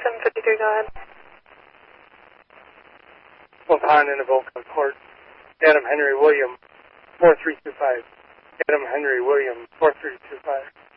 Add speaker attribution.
Speaker 1: 753, go ahead.
Speaker 2: Pond in the Volcom Court. Adam Henry William, 4325. Adam Henry William, 4325.